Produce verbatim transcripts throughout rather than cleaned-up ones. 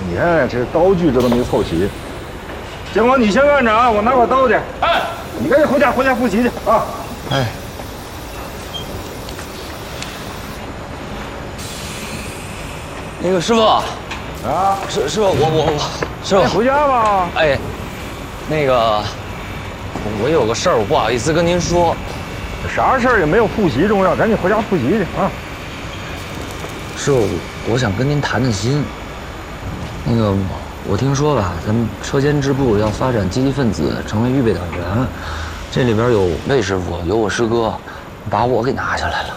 你看这刀具这都没凑齐。建光，你先干着啊，我拿把刀去。哎，你赶紧回家回家复习去啊。 哎。那个师傅，啊，师师傅，我我我，师傅回家吧。 哎，那个，我有个事儿，我不好意思跟您说。 啥事儿也没有复习重要，赶紧回家复习去啊。 师傅，我想跟您谈谈心。那个，我听说吧，咱们车间支部要发展积极分子，成为预备党员，这里边有魏师傅，有我师哥，把我给拿下来了。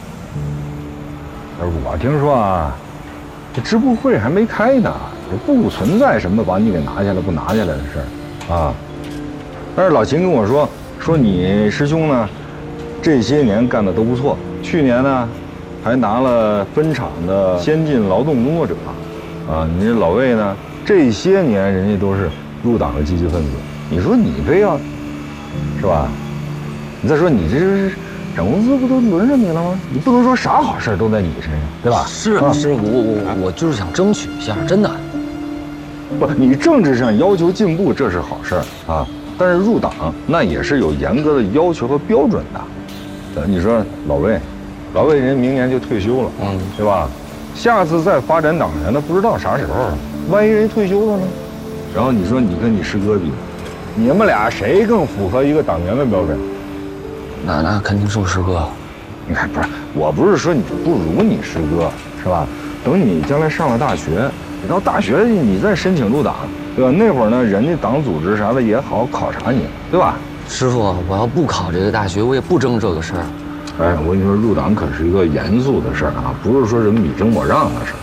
我听说啊，这支部会还没开呢，也不存在什么把你给拿下来不拿下来的事儿啊。但是老秦跟我说，说你师兄呢，这些年干的都不错，去年呢，还拿了分厂的先进劳动工作者，啊，你这老魏呢，这些年人家都是入党的积极分子，你说你非要，是吧？你再说你这是整公司不都轮着你了吗？你不能说啥好事都在你身上，对吧？ 是啊，是我我我就是想争取一下，真的。 不，你政治上要求进步，这是好事啊。但是入党那也是有严格的要求和标准的。呃，你说老魏，老魏人明年就退休了，嗯，对吧？下次再发展党员，那不知道啥时候了。万一人退休了呢？然后你说你跟你师哥比，你们俩谁更符合一个党员的标准？ 那那肯定是我师哥。 你看，不是，我不是说你不如你师哥，是吧？等你将来上了大学，你到大学你再申请入党，对吧？那会儿呢，人家党组织啥的也好考察你，对吧？ 师傅，我要不考这个大学，我也不争这个事儿。 哎，我跟你说，入党可是一个严肃的事儿啊，不是说什么你争我让的事儿。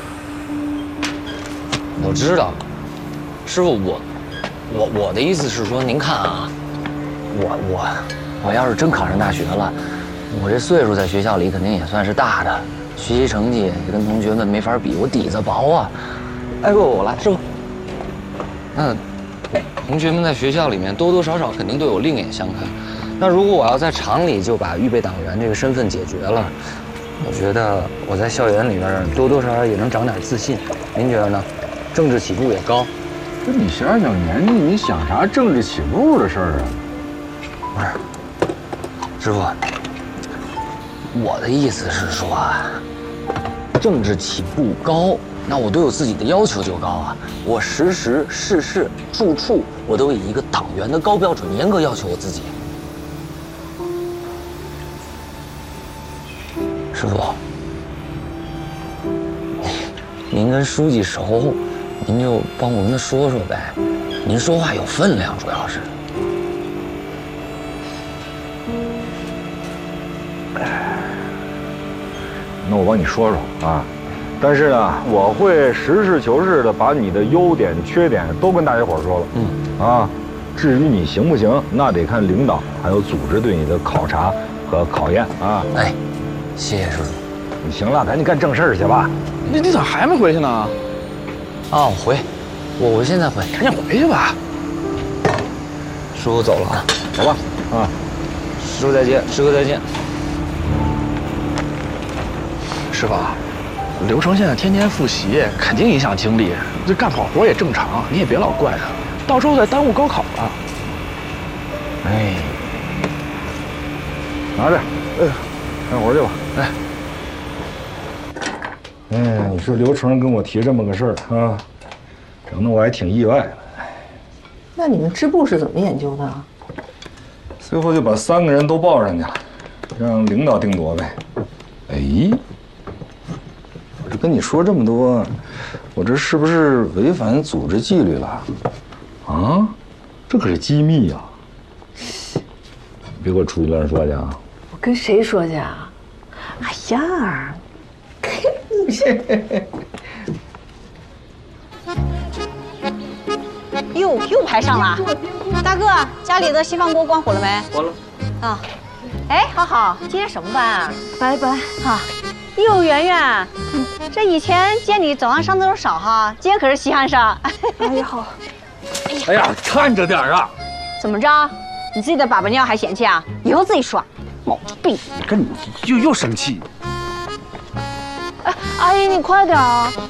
我知道，师傅，我，我我的意思是说，您看啊，我我我要是真考上大学了，我这岁数在学校里肯定也算是大的，学习成绩也跟同学们没法比，我底子薄啊。哎不，我来，师傅。那同学们在学校里面多多少少肯定对我另眼相看。那如果我要在厂里就把预备党员这个身份解决了，我觉得我在校园里面多多少少也能长点自信。您觉得呢？政治起步也高。 这你小小年纪，你想啥政治起步的事儿啊？ 不是，师傅，我的意思是说啊，政治起步高，那我对我自己的要求就高啊。我时时事事处处，我都以一个党员的高标准严格要求我自己。师傅，您跟书记熟，您就帮我跟他说说呗。您说话有分量，主要是。 那我帮你说说啊，但是呢，我会实事求是的把你的优点、缺点都跟大家伙说了。嗯，啊，至于你行不行，那得看领导还有组织对你的考察和考验啊。 哎，谢谢师傅。 你行了，赶紧干正事儿去吧。 你你咋还没回去呢？ 啊，我回，我我现在回， 赶紧回去吧。 师傅走了啊， 走吧。啊， 师傅再见，师哥再见。 师傅，刘成现在天天复习，肯定影响精力。这干不好活也正常，你也别老怪他，到时候再耽误高考了。 哎，拿着，哎，干活去吧。哎。哎，你说刘成跟我提这么个事儿啊，整得我还挺意外的。 那你们支部是怎么研究的？ 最后就把三个人都报上去了，让领导定夺呗。哎，我这跟你说这么多，我这是不是违反组织纪律了？啊，这可是机密啊！别给我出去乱说去啊！ 我跟谁说去啊？哎呀！ 哟，又排上了。大哥，家里的稀饭锅关火了没？ 关了。 啊，哎，好好，今天什么班啊？ 拜拜。 哈，哟，圆圆，这以前见你早上上厕所少哈，今天可是稀罕上。 哎呀，好。 哎呀，看着点啊！ 怎么着？你自己的粑粑尿还嫌弃啊？以后自己刷，毛病。 跟你又又生气。 哎，阿姨，你快点啊！